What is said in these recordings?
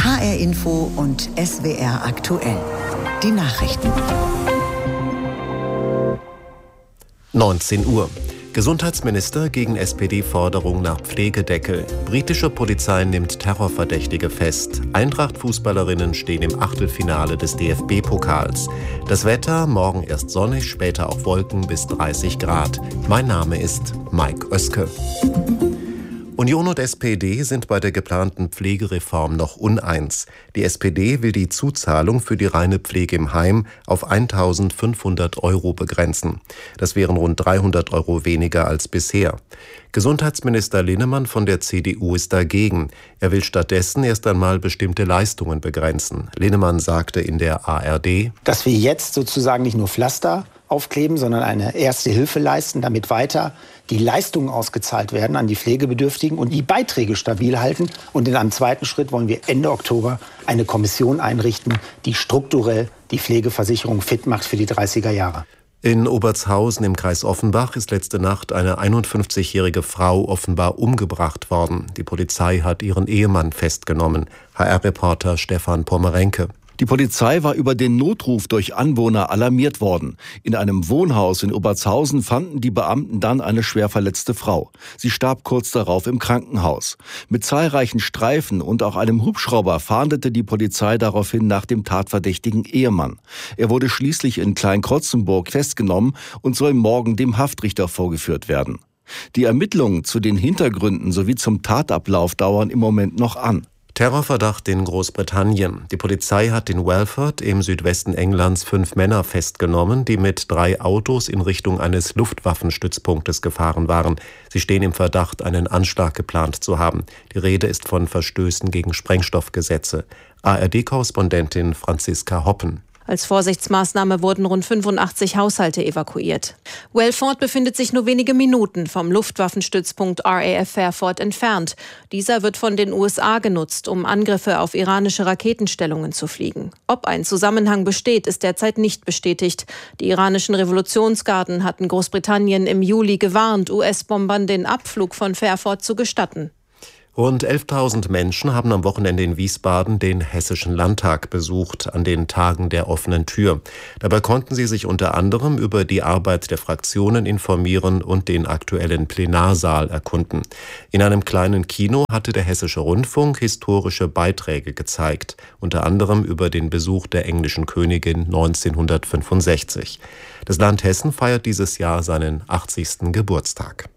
HR Info und SWR aktuell. Die Nachrichten. 19 Uhr. Gesundheitsminister gegen SPD-Forderung nach Pflegedeckel. Britische Polizei nimmt Terrorverdächtige fest. Eintracht-Fußballerinnen stehen im Achtelfinale des DFB-Pokals. Das Wetter, morgen erst sonnig, später auch Wolken bis 30 Grad. Mein Name ist Mike Oeske. Union und SPD sind bei der geplanten Pflegereform noch uneins. Die SPD will die Zuzahlung für die reine Pflege im Heim auf 1.500 € begrenzen. Das wären rund 300 € weniger als bisher. Gesundheitsminister Linnemann von der CDU ist dagegen. Er will stattdessen erst einmal bestimmte Leistungen begrenzen. Linnemann sagte in der ARD, dass wir jetzt sozusagen nicht nur Pflaster aufkleben, sondern eine erste Hilfe leisten, damit weiter die Leistungen ausgezahlt werden an die Pflegebedürftigen und die Beiträge stabil halten. Und in einem zweiten Schritt wollen wir Ende Oktober eine Kommission einrichten, die strukturell die Pflegeversicherung fit macht für die 30er Jahre. In Obertshausen im Kreis Offenbach ist letzte Nacht eine 51-jährige Frau offenbar umgebracht worden. Die Polizei hat ihren Ehemann festgenommen. HR-Reporter Stefan Pommerenke. Die Polizei war über den Notruf durch Anwohner alarmiert worden. In einem Wohnhaus in Obertshausen fanden die Beamten dann eine schwer verletzte Frau. Sie starb kurz darauf im Krankenhaus. Mit zahlreichen Streifen und auch einem Hubschrauber fahndete die Polizei daraufhin nach dem tatverdächtigen Ehemann. Er wurde schließlich in Kleinkrotzenburg festgenommen und soll morgen dem Haftrichter vorgeführt werden. Die Ermittlungen zu den Hintergründen sowie zum Tatablauf dauern im Moment noch an. Terrorverdacht in Großbritannien. Die Polizei hat in Welford im Südwesten Englands 5 Männer festgenommen, die mit 3 Autos in Richtung eines Luftwaffenstützpunktes gefahren waren. Sie stehen im Verdacht, einen Anschlag geplant zu haben. Die Rede ist von Verstößen gegen Sprengstoffgesetze. ARD-Korrespondentin Franziska Hoppen. Als Vorsichtsmaßnahme wurden rund 85 Haushalte evakuiert. Welford befindet sich nur wenige Minuten vom Luftwaffenstützpunkt RAF Fairford entfernt. Dieser wird von den USA genutzt, um Angriffe auf iranische Raketenstellungen zu fliegen. Ob ein Zusammenhang besteht, ist derzeit nicht bestätigt. Die iranischen Revolutionsgarden hatten Großbritannien im Juli gewarnt, US-Bombern den Abflug von Fairford zu gestatten. Rund 11.000 Menschen haben am Wochenende in Wiesbaden den Hessischen Landtag besucht, an den Tagen der offenen Tür. Dabei konnten sie sich unter anderem über die Arbeit der Fraktionen informieren und den aktuellen Plenarsaal erkunden. In einem kleinen Kino hatte der Hessische Rundfunk historische Beiträge gezeigt, unter anderem über den Besuch der englischen Königin 1965. Das Land Hessen feiert dieses Jahr seinen 80. Geburtstag.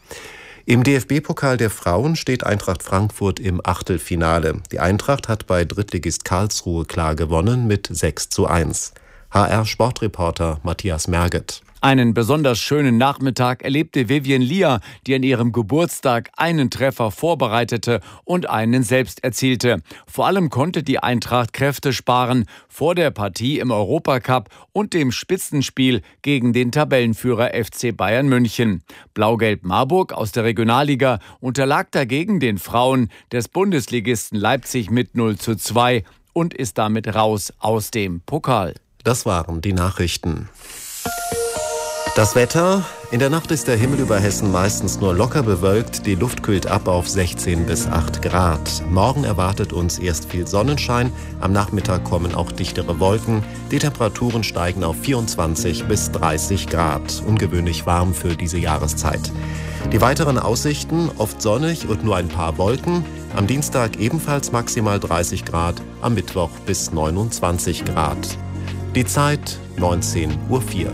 Im DFB-Pokal der Frauen steht Eintracht Frankfurt im Achtelfinale. Die Eintracht hat bei Drittligist Karlsruhe klar gewonnen mit 6:1. HR-Sportreporter Matthias Merget. Einen besonders schönen Nachmittag erlebte Vivien Lier, die an ihrem Geburtstag einen Treffer vorbereitete und einen selbst erzielte. Vor allem konnte die Eintracht Kräfte sparen vor der Partie im Europacup und dem Spitzenspiel gegen den Tabellenführer FC Bayern München. Blau-Gelb Marburg aus der Regionalliga unterlag dagegen den Frauen des Bundesligisten Leipzig mit 0:2 und ist damit raus aus dem Pokal. Das waren die Nachrichten. Das Wetter. In der Nacht ist der Himmel über Hessen meistens nur locker bewölkt. Die Luft kühlt ab auf 16 bis 8 Grad. Morgen erwartet uns erst viel Sonnenschein. Am Nachmittag kommen auch dichtere Wolken. Die Temperaturen steigen auf 24 bis 30 Grad. Ungewöhnlich warm für diese Jahreszeit. Die weiteren Aussichten: oft sonnig und nur ein paar Wolken. Am Dienstag ebenfalls maximal 30 Grad. Am Mittwoch bis 29 Grad. Die Zeit 19:04 Uhr.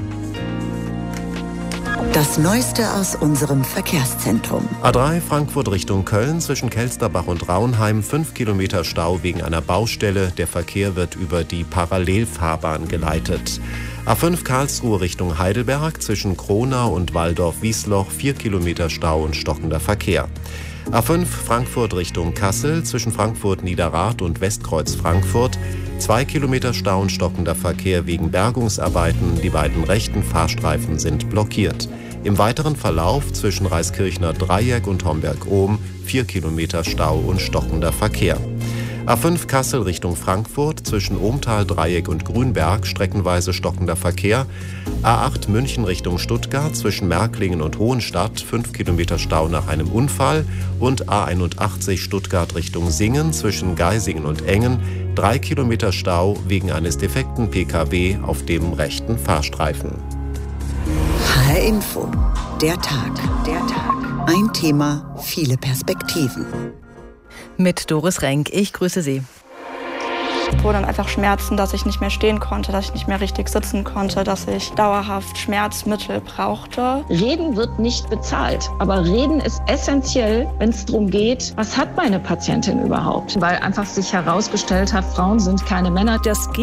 Das Neueste aus unserem Verkehrszentrum. A3 Frankfurt Richtung Köln zwischen Kelsterbach und Raunheim 5 Kilometer Stau wegen einer Baustelle. Der Verkehr wird über die Parallelfahrbahn geleitet. A5 Karlsruhe Richtung Heidelberg zwischen Kronau und Walldorf-Wiesloch 4 Kilometer Stau und stockender Verkehr. A5 Frankfurt Richtung Kassel zwischen Frankfurt-Niederrad und Westkreuz Frankfurt 2 Kilometer Stau und stockender Verkehr wegen Bergungsarbeiten. Die beiden rechten Fahrstreifen sind blockiert. Im weiteren Verlauf zwischen Reiskirchner Dreieck und Homberg-Ohm 4 Kilometer Stau und stockender Verkehr. A5 Kassel Richtung Frankfurt zwischen Ohmtal-Dreieck und Grünberg streckenweise stockender Verkehr. A8 München Richtung Stuttgart zwischen Märklingen und Hohenstadt 5 Kilometer Stau nach einem Unfall. Und A81 Stuttgart Richtung Singen zwischen Geisingen und Engen 3 Kilometer Stau wegen eines defekten Pkw auf dem rechten Fahrstreifen. HR Info. Der Tag. Ein Thema, viele Perspektiven. Mit Doris Renk. Ich grüße Sie. Ich wurde dann einfach Schmerzen, dass ich nicht mehr stehen konnte, dass ich nicht mehr richtig sitzen konnte, dass ich dauerhaft Schmerzmittel brauchte. Reden wird nicht bezahlt, aber Reden ist essentiell, wenn es darum geht, was hat meine Patientin überhaupt? Weil einfach sich herausgestellt hat, Frauen sind keine Männer. Das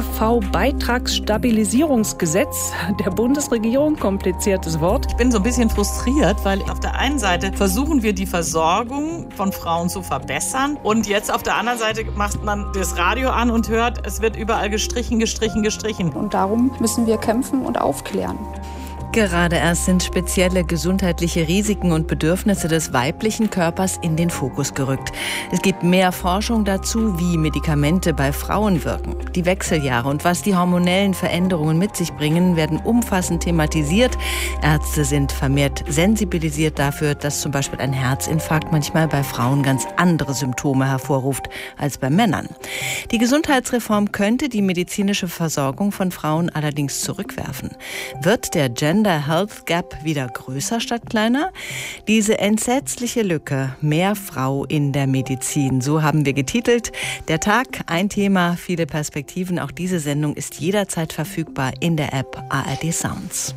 GKV-Beitragsstabilisierungsgesetz der Bundesregierung, kompliziertes Wort. Ich bin so ein bisschen frustriert, weil auf der einen Seite versuchen wir die Versorgung von Frauen zu verbessern und jetzt auf der anderen Seite macht man das Radio an und hört, es wird überall gestrichen. Und darum müssen wir kämpfen und aufklären. Gerade erst sind spezielle gesundheitliche Risiken und Bedürfnisse des weiblichen Körpers in den Fokus gerückt. Es gibt mehr Forschung dazu, wie Medikamente bei Frauen wirken. Die Wechseljahre und was die hormonellen Veränderungen mit sich bringen, werden umfassend thematisiert. Ärzte sind vermehrt sensibilisiert dafür, dass zum Beispiel ein Herzinfarkt manchmal bei Frauen ganz andere Symptome hervorruft als bei Männern. Die Gesundheitsreform könnte die medizinische Versorgung von Frauen allerdings zurückwerfen. Wird der Gender Health Gap wieder größer statt kleiner? Diese entsetzliche Lücke, mehr Frau in der Medizin, so haben wir getitelt. Der Tag, ein Thema, viele Perspektiven. Auch diese Sendung ist jederzeit verfügbar in der App ARD Sounds.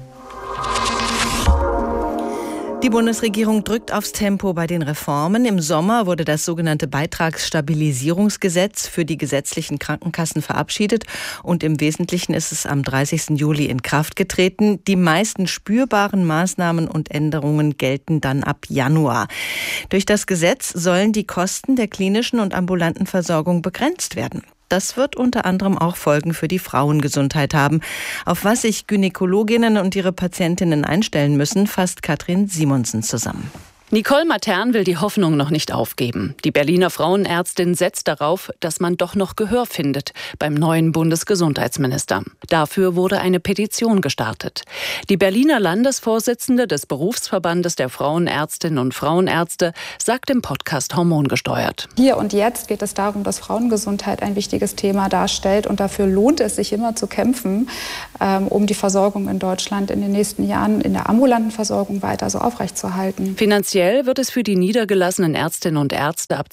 Die Bundesregierung drückt aufs Tempo bei den Reformen. Im Sommer wurde das sogenannte Beitragsstabilisierungsgesetz für die gesetzlichen Krankenkassen verabschiedet und im Wesentlichen ist es am 30. Juli in Kraft getreten. Die meisten spürbaren Maßnahmen und Änderungen gelten dann ab Januar. Durch das Gesetz sollen die Kosten der klinischen und ambulanten Versorgung begrenzt werden. Das wird unter anderem auch Folgen für die Frauengesundheit haben. Auf was sich Gynäkologinnen und ihre Patientinnen einstellen müssen, fasst Katrin Simonsen zusammen. Nicole Matern will die Hoffnung noch nicht aufgeben. Die Berliner Frauenärztin setzt darauf, dass man doch noch Gehör findet beim neuen Bundesgesundheitsminister. Dafür wurde eine Petition gestartet. Die Berliner Landesvorsitzende des Berufsverbandes der Frauenärztinnen und Frauenärzte sagt im Podcast Hormongesteuert. Hier und jetzt geht es darum, dass Frauengesundheit ein wichtiges Thema darstellt und dafür lohnt es sich immer zu kämpfen, um die Versorgung in Deutschland in den nächsten Jahren in der ambulanten Versorgung weiter so aufrechtzuerhalten. Finanziell wird es für die niedergelassenen Ärztinnen und Ärzte ab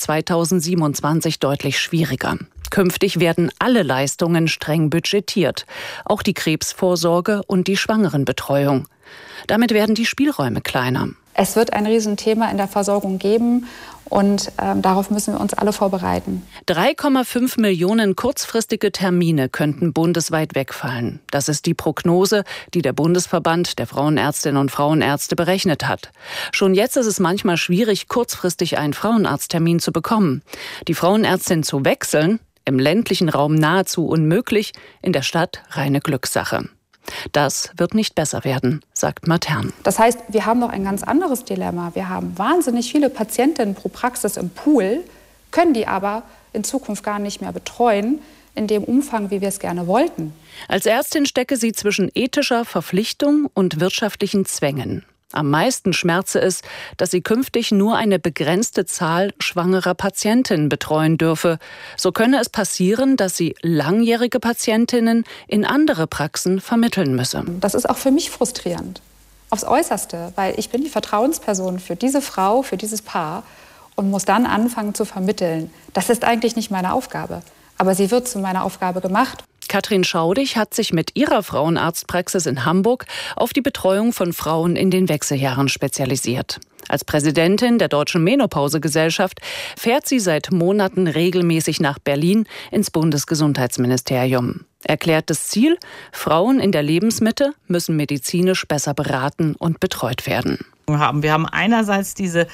2027 deutlich schwieriger. Künftig werden alle Leistungen streng budgetiert, auch die Krebsvorsorge und die Schwangerenbetreuung. Damit werden die Spielräume kleiner. Es wird ein Riesenthema in der Versorgung geben und darauf müssen wir uns alle vorbereiten. 3,5 Millionen kurzfristige Termine könnten bundesweit wegfallen. Das ist die Prognose, die der Bundesverband der Frauenärztinnen und Frauenärzte berechnet hat. Schon jetzt ist es manchmal schwierig, kurzfristig einen Frauenarzttermin zu bekommen. Die Frauenärztin zu wechseln, im ländlichen Raum nahezu unmöglich, in der Stadt reine Glückssache. Das wird nicht besser werden, sagt Matern. Das heißt, wir haben noch ein ganz anderes Dilemma. Wir haben wahnsinnig viele Patientinnen pro Praxis im Pool, können die aber in Zukunft gar nicht mehr betreuen, in dem Umfang, wie wir es gerne wollten. Als Ärztin stecke sie zwischen ethischer Verpflichtung und wirtschaftlichen Zwängen. Am meisten schmerze es, dass sie künftig nur eine begrenzte Zahl schwangerer Patientinnen betreuen dürfe. So könne es passieren, dass sie langjährige Patientinnen in andere Praxen vermitteln müsse. Das ist auch für mich frustrierend, aufs Äußerste, weil ich bin die Vertrauensperson für diese Frau, für dieses Paar und muss dann anfangen zu vermitteln. Das ist eigentlich nicht meine Aufgabe, aber sie wird zu meiner Aufgabe gemacht. Katrin Schaudig hat sich mit ihrer Frauenarztpraxis in Hamburg auf die Betreuung von Frauen in den Wechseljahren spezialisiert. Als Präsidentin der Deutschen Menopausegesellschaft fährt sie seit Monaten regelmäßig nach Berlin ins Bundesgesundheitsministerium. Erklärtes Ziel: Frauen in der Lebensmitte müssen medizinisch besser beraten und betreut werden. Wir haben einerseits diese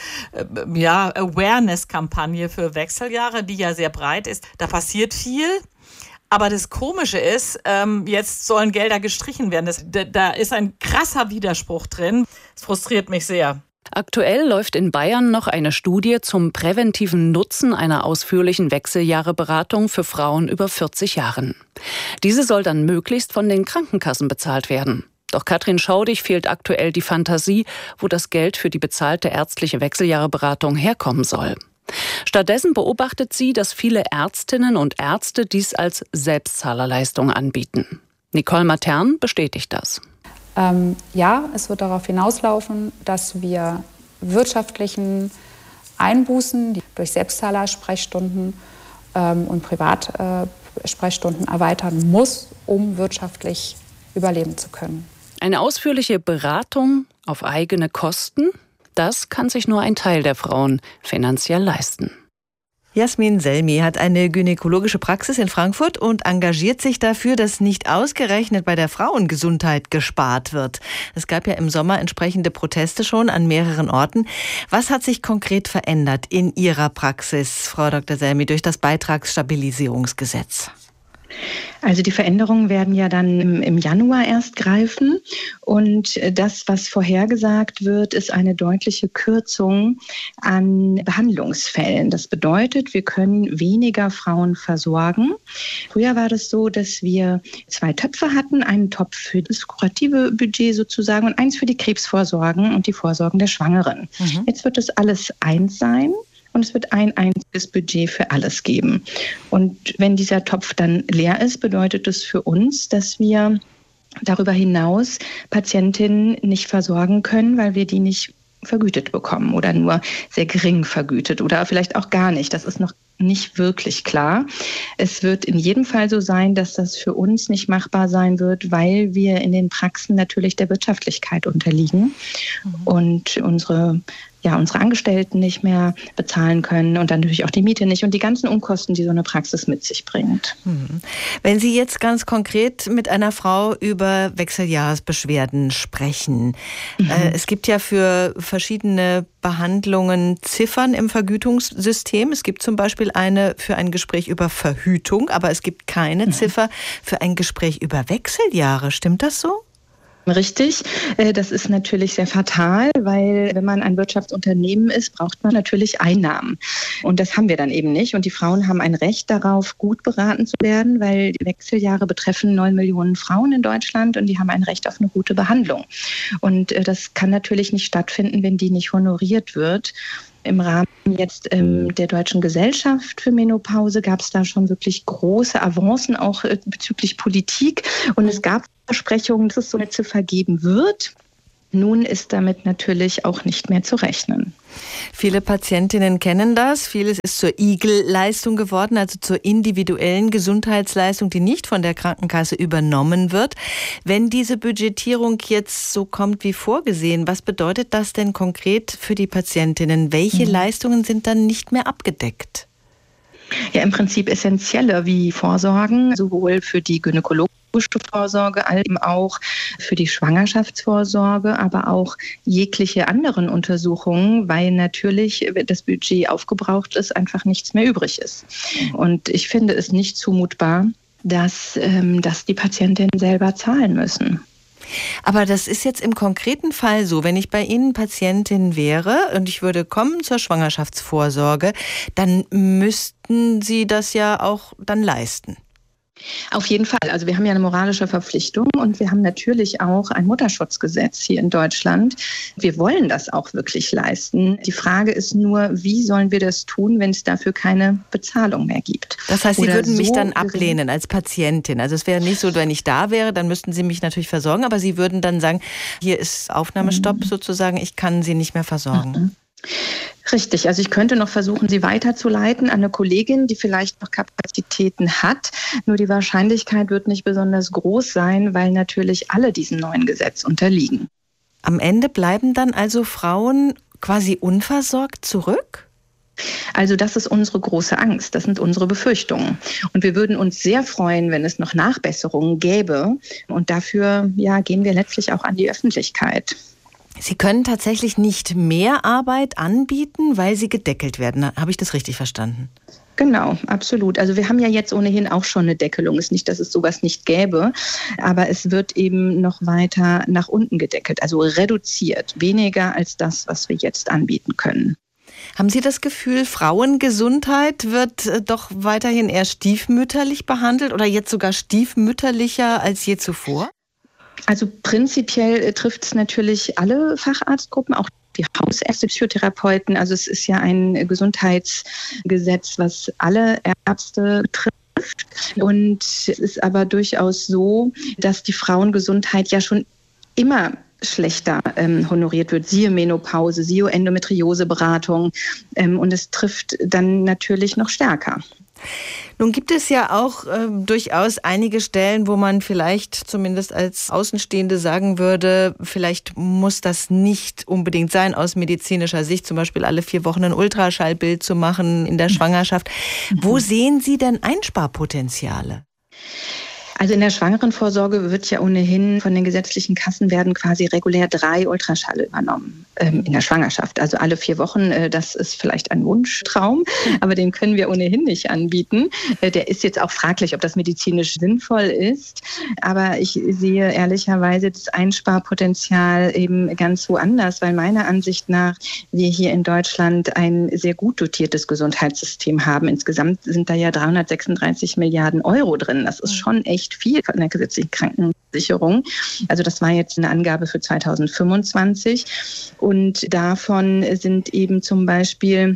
Awareness-Kampagne für Wechseljahre, die ja sehr breit ist. Da passiert viel. Aber das Komische ist, jetzt sollen Gelder gestrichen werden. Da ist ein krasser Widerspruch drin. Das frustriert mich sehr. Aktuell läuft in Bayern noch eine Studie zum präventiven Nutzen einer ausführlichen Wechseljahreberatung für Frauen über 40 Jahren. Diese soll dann möglichst von den Krankenkassen bezahlt werden. Doch Katrin Schaudig fehlt aktuell die Fantasie, wo das Geld für die bezahlte ärztliche Wechseljahreberatung herkommen soll. Stattdessen beobachtet sie, dass viele Ärztinnen und Ärzte dies als Selbstzahlerleistung anbieten. Nicole Matern bestätigt das. Ja, es wird darauf hinauslaufen, dass wir wirtschaftlichen Einbußen die durch Selbstzahlersprechstunden und Privatsprechstunden erweitern muss, um wirtschaftlich überleben zu können. Eine ausführliche Beratung auf eigene Kosten, das kann sich nur ein Teil der Frauen finanziell leisten. Jasmin Selmi hat eine gynäkologische Praxis in Frankfurt und engagiert sich dafür, dass nicht ausgerechnet bei der Frauengesundheit gespart wird. Es gab ja im Sommer entsprechende Proteste schon an mehreren Orten. Was hat sich konkret verändert in Ihrer Praxis, Frau Dr. Selmi, durch das Beitragsstabilisierungsgesetz? Also die Veränderungen werden ja dann im Januar erst greifen und das, was vorhergesagt wird, ist eine deutliche Kürzung an Behandlungsfällen. Das bedeutet, wir können weniger Frauen versorgen. Früher war das so, dass wir 2 Töpfe hatten, einen Topf für das kurative Budget sozusagen und eins für die Krebsvorsorgen und die Vorsorgen der Schwangeren. Jetzt wird es alles eins sein. Und es wird ein einziges Budget für alles geben. Und wenn dieser Topf dann leer ist, bedeutet das für uns, dass wir darüber hinaus Patientinnen nicht versorgen können, weil wir die nicht vergütet bekommen oder nur sehr gering vergütet oder vielleicht auch gar nicht. Das ist noch nicht wirklich klar. Es wird in jedem Fall so sein, dass das für uns nicht machbar sein wird, weil wir in den Praxen natürlich der Wirtschaftlichkeit unterliegen und unsere Angestellten nicht mehr bezahlen können und dann natürlich auch die Miete nicht und die ganzen Unkosten, die so eine Praxis mit sich bringt. Wenn Sie jetzt ganz konkret mit einer Frau über Wechseljahresbeschwerden sprechen, es gibt ja für verschiedene Behandlungen Ziffern im Vergütungssystem. Es gibt zum Beispiel eine für ein Gespräch über Verhütung, aber es gibt keine Ziffer für ein Gespräch über Wechseljahre. Stimmt das so? Richtig, das ist natürlich sehr fatal, weil wenn man ein Wirtschaftsunternehmen ist, braucht man natürlich Einnahmen. Und das haben wir dann eben nicht. Und die Frauen haben ein Recht darauf, gut beraten zu werden, weil die Wechseljahre betreffen 9 Millionen Frauen in Deutschland und die haben ein Recht auf eine gute Behandlung. Und das kann natürlich nicht stattfinden, wenn die nicht honoriert wird. Im Rahmen jetzt der Deutschen Gesellschaft für Menopause gab es da schon wirklich große Avancen, auch bezüglich Politik. Und es gab Versprechungen, dass es so eine Ziffer geben wird. Nun ist damit natürlich auch nicht mehr zu rechnen. Viele Patientinnen kennen das. Vieles ist zur IGEL-Leistung geworden, also zur individuellen Gesundheitsleistung, die nicht von der Krankenkasse übernommen wird. Wenn diese Budgetierung jetzt so kommt wie vorgesehen, was bedeutet das denn konkret für die Patientinnen? Welche Leistungen sind dann nicht mehr abgedeckt? Ja, im Prinzip essentielle wie Vorsorgen, sowohl für die gynäkologische Vorsorge, als eben auch für die Schwangerschaftsvorsorge, aber auch jegliche anderen Untersuchungen, weil natürlich das Budget aufgebraucht ist, einfach nichts mehr übrig ist. Und ich finde es nicht zumutbar, dass die Patientinnen selber zahlen müssen. Aber das ist jetzt im konkreten Fall so, wenn ich bei Ihnen Patientin wäre und ich würde kommen zur Schwangerschaftsvorsorge, dann müssten Sie das ja auch dann leisten. Auf jeden Fall. Also wir haben ja eine moralische Verpflichtung und wir haben natürlich auch ein Mutterschutzgesetz hier in Deutschland. Wir wollen das auch wirklich leisten. Die Frage ist nur, wie sollen wir das tun, wenn es dafür keine Bezahlung mehr gibt? Das heißt, Sie würden mich dann ablehnen als Patientin. Also es wäre nicht so, wenn ich da wäre, dann müssten Sie mich natürlich versorgen, aber Sie würden dann sagen, hier ist Aufnahmestopp sozusagen, ich kann Sie nicht mehr versorgen. Richtig, also ich könnte noch versuchen, Sie weiterzuleiten an eine Kollegin, die vielleicht noch Kapazitäten hat. Nur die Wahrscheinlichkeit wird nicht besonders groß sein, weil natürlich alle diesem neuen Gesetz unterliegen. Am Ende bleiben dann also Frauen quasi unversorgt zurück? Also das ist unsere große Angst, das sind unsere Befürchtungen. Und wir würden uns sehr freuen, wenn es noch Nachbesserungen gäbe. Und dafür gehen wir letztlich auch an die Öffentlichkeit. Sie können tatsächlich nicht mehr Arbeit anbieten, weil Sie gedeckelt werden. Habe ich das richtig verstanden? Genau, absolut. Also wir haben ja jetzt ohnehin auch schon eine Deckelung. Es ist nicht, dass es sowas nicht gäbe, aber es wird eben noch weiter nach unten gedeckelt, also reduziert, weniger als das, was wir jetzt anbieten können. Haben Sie das Gefühl, Frauengesundheit wird doch weiterhin eher stiefmütterlich behandelt oder jetzt sogar stiefmütterlicher als je zuvor? Also prinzipiell trifft es natürlich alle Facharztgruppen, auch die Hausärzte, Psychotherapeuten. Also es ist ja ein Gesundheitsgesetz, was alle Ärzte betrifft. Und es ist aber durchaus so, dass die Frauengesundheit ja schon immer schlechter honoriert wird. Siehe Menopause, siehe Endometrioseberatung. Und es trifft dann natürlich noch stärker. Nun gibt es ja auch durchaus einige Stellen, wo man vielleicht zumindest als Außenstehende sagen würde, vielleicht muss das nicht unbedingt sein aus medizinischer Sicht, zum Beispiel alle 4 Wochen ein Ultraschallbild zu machen in der Schwangerschaft. Wo sehen Sie denn Einsparpotenziale? Also in der Schwangerenvorsorge wird ja ohnehin von den gesetzlichen Kassen werden quasi regulär 3 Ultraschalle übernommen in der Schwangerschaft. Also alle 4 Wochen, das ist vielleicht ein Wunschtraum, aber den können wir ohnehin nicht anbieten. Der ist jetzt auch fraglich, ob das medizinisch sinnvoll ist. Aber ich sehe ehrlicherweise das Einsparpotenzial eben ganz woanders, weil meiner Ansicht nach wir hier in Deutschland ein sehr gut dotiertes Gesundheitssystem haben. Insgesamt sind da ja 336 Milliarden Euro drin. Das ist schon echt viel von der gesetzlichen Krankenversicherung. Also das war jetzt eine Angabe für 2025. Und davon sind eben zum Beispiel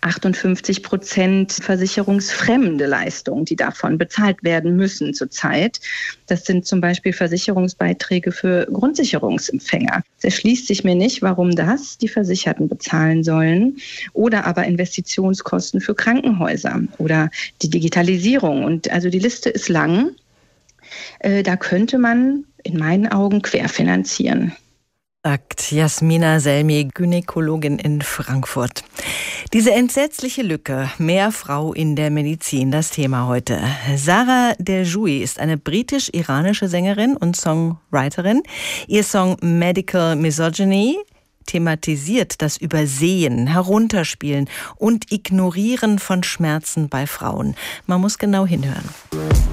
58% versicherungsfremde Leistungen, die davon bezahlt werden müssen zurzeit. Das sind zum Beispiel Versicherungsbeiträge für Grundsicherungsempfänger. Es erschließt sich mir nicht, warum das die Versicherten bezahlen sollen. Oder aber Investitionskosten für Krankenhäuser oder die Digitalisierung. Und also die Liste ist lang. Da könnte man in meinen Augen querfinanzieren. Sagt Jasmina Selmi, Gynäkologin in Frankfurt. Diese entsetzliche Lücke, mehr Frau in der Medizin, das Thema heute. Sarah Deljoui ist eine britisch-iranische Sängerin und Songwriterin. Ihr Song Medical Misogyny thematisiert das Übersehen, Herunterspielen und Ignorieren von Schmerzen bei Frauen. Man muss genau hinhören.